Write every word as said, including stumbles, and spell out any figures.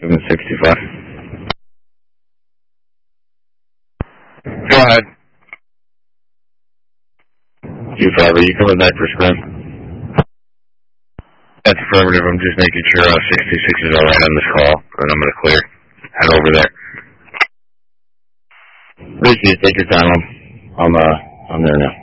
Seven sixty-five. Go ahead. Q five, are you coming back for scrim? That's affirmative. I'm just making sure uh, sixty-six is all right on this call, and I'm going to clear. Head over there. Ricky, take your time. I'm, I'm, uh, I'm there now.